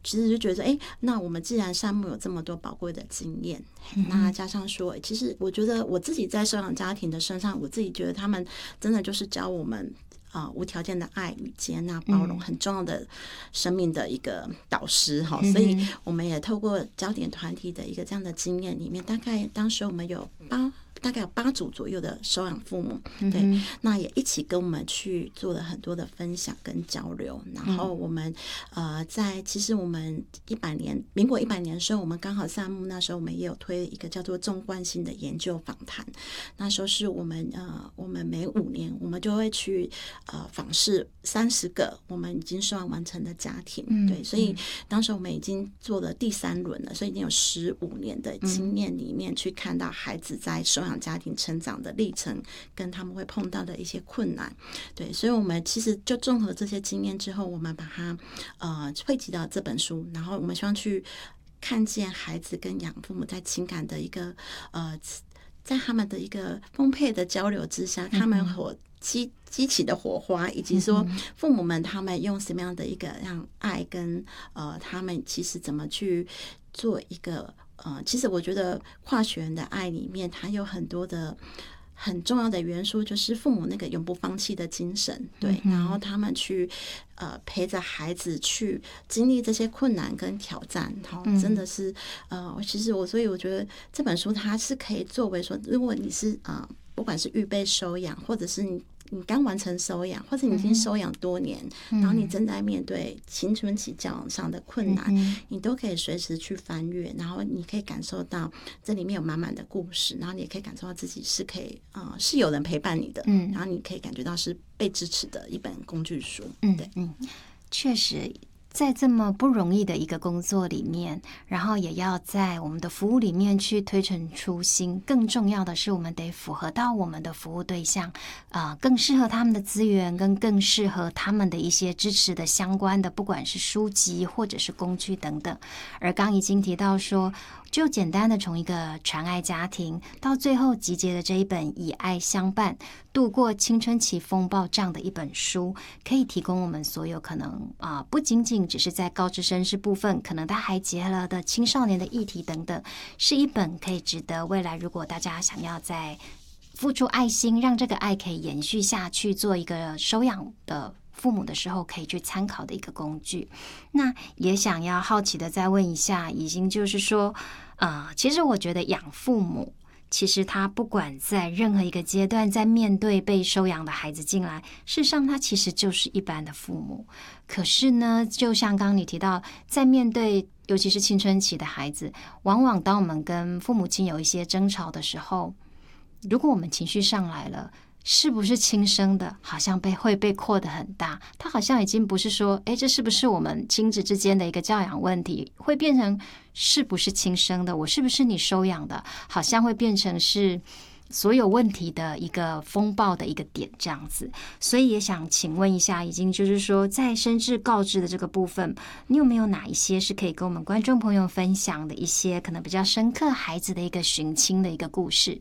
其实就觉得那我们既然善牧有这么多宝贵的经验，那加上说其实我觉得我自己在收养家庭的身上，我自己觉得他们真的就是教我们无条件的爱与接纳包容很重要的生命的一个导师所以我们也透过焦点团体的一个这样的经验里面，大概当时我们大概有8组左右的收养父母，对，那也一起跟我们去做了很多的分享跟交流。然后我们其实我们民国100年的时候，我们刚好善牧那时候我们也有推一个叫做纵贯性的研究访谈，那时候是我们每5年我们就会去访视30个我们已经收养完成的家庭，对，所以当时我们已经做了第3轮了，所以已经有15年的经验里面去看到孩子在收养家庭成长的历程跟他们会碰到的一些困难，对，所以我们其实就综合这些经验之后，我们把它汇集到这本书，然后我们希望去看见孩子跟养父母在情感的一个在他们的一个丰沛的交流之下，他们激起的火花，以及说父母们他们用什么样的一个让爱跟他们其实怎么去做一个其实我觉得跨血缘的爱里面，它有很多的很重要的元素，就是父母那个永不放弃的精神，对，然后他们去陪着孩子去经历这些困难跟挑战，真的是其实所以我觉得这本书它是可以作为说，如果你是不管是预备收养，或者是你刚完成收养，或者你已经收养多年，然后你正在面对青春期交往上的困难，你都可以随时去翻阅，然后你可以感受到这里面有满满的故事，然后你也可以感受到自己是可以是有人陪伴你的，然后你可以感觉到是被支持的一本工具书。对， 确实在这么不容易的一个工作里面，然后也要在我们的服务里面去推陈出新，更重要的是我们得符合到我们的服务对象更适合他们的资源，跟更适合他们的一些支持的相关的，不管是书籍或者是工具等等。而刚已经提到说，就简单的从一个传爱家庭到最后集结的这一本以爱相伴度过青春期风暴这样的一本书，可以提供我们所有可能不仅仅只是在高知识是部分，可能它还结合了的青少年的议题等等，是一本可以值得未来如果大家想要在付出爱心，让这个爱可以延续下去，做一个收养的父母的时候可以去参考的一个工具。那也想要好奇的再问一下，已经就是说其实我觉得养父母其实他不管在任何一个阶段，在面对被收养的孩子进来，事实上他其实就是一般的父母。可是呢，就像刚刚你提到，在面对尤其是青春期的孩子，往往当我们跟父母亲有一些争吵的时候，如果我们情绪上来了，是不是亲生的好像会被扩得很大，它好像已经不是说这是不是我们亲子之间的一个教养问题，会变成是不是亲生的，我是不是你收养的，好像会变成是所有问题的一个风暴的一个点这样子。所以也想请问一下，已经就是说在深知告知的这个部分，你有没有哪一些是可以跟我们观众朋友分享的一些可能比较深刻孩子的一个寻亲的一个故事？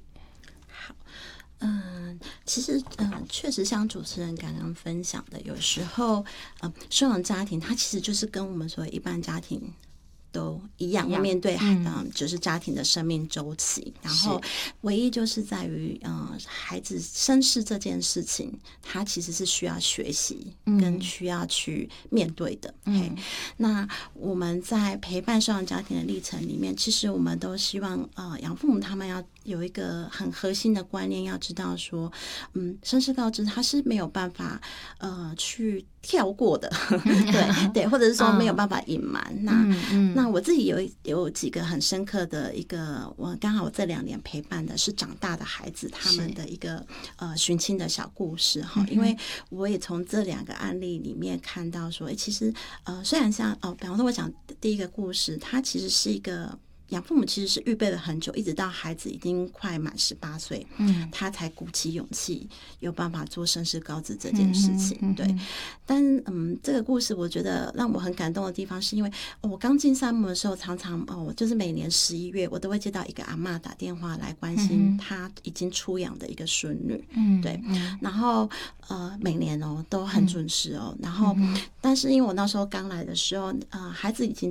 其实确实像主持人刚刚分享的，有时候收养家庭它其实就是跟我们所有一般家庭都一样，会面对就是家庭的生命周期，然后唯一就是在于孩子身世这件事情，他其实是需要学习跟需要去面对的。那我们在陪伴收养家庭的历程里面，其实我们都希望养父母他们要有一个很核心的观念，要知道说身世告知他是没有办法去跳过的对，或者是说没有办法隐瞒。那我自己有几个很深刻的一个，我刚好这2年陪伴的是长大的孩子他们的一个寻亲的小故事因为我也从这2个案例里面看到说其实虽然像比方说我讲第一个故事，它其实是一个养父母其实是预备了很久，一直到孩子已经快满18岁，他才鼓起勇气有办法做身世告知这件事情。对，但这个故事我觉得让我很感动的地方，是因为我刚进善牧的时候，常常就是每年11月，我都会接到一个阿嬷打电话来关心她已经出养的一个孙女。对，然后每年都很准时然后但是因为我那时候刚来的时候，孩子已经